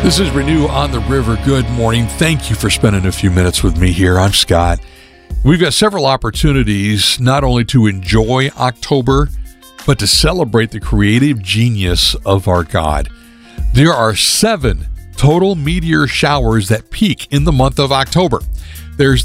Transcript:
This is Renew on the River. Good morning. Thank you for spending a few minutes with me here. I'm Scott. We've got several opportunities not only to enjoy October, but to celebrate the creative genius of our God. There are 7 total meteor showers that peak in the month of October. There's